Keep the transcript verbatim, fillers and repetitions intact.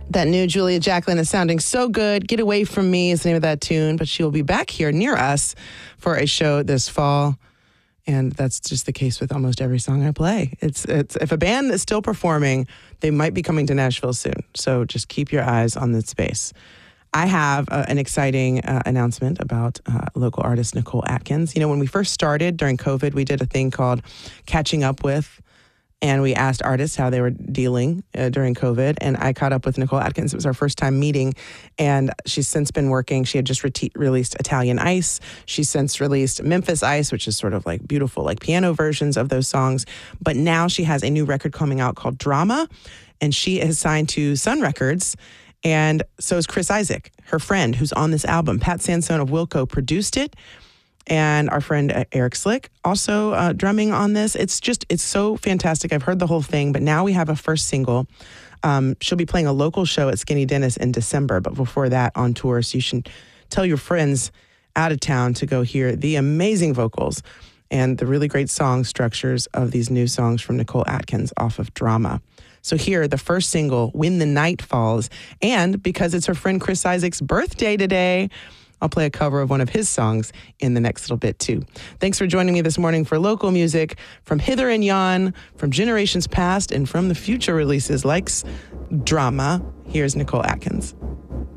That new Julia Jacqueline is sounding so good. Get Away From Me is the name of that tune, but she will be back here near us for a show this fall. And that's just the case with almost every song I play. It's it's if a band is still performing, they might be coming to Nashville soon. So just keep your eyes on this space. I have uh, an exciting uh, announcement about uh, local artist Nicole Atkins. You know, when we first started during COVID, we did a thing called Catching Up With, and we asked artists how they were dealing uh, during COVID. And I caught up with Nicole Atkins. It was our first time meeting. And she's since been working. She had just re- released Italian Ice. She's since released Memphis Ice, which is sort of like beautiful, like piano versions of those songs. But now she has a new record coming out called Drama. And she is signed to Sun Records. And so is Chris Isaak, her friend, who's on this album. Pat Sansone of Wilco produced it. And our friend uh, Eric Slick also uh, drumming on this. It's just, it's so fantastic. I've heard the whole thing, but now we have a first single. Um, she'll be playing a local show at Skinny Dennis in December, but before that on tour. So you should tell your friends out of town to go hear the amazing vocals and the really great song structures of these new songs from Nicole Atkins off of Drama. So here, the first single, When the Night Falls. And because it's her friend Chris Isaak's birthday today, I'll play a cover of one of his songs in the next little bit, too. Thanks for joining me this morning for local music from hither and yon, from generations past, and from the future releases like Drama. Here's Nicole Atkins.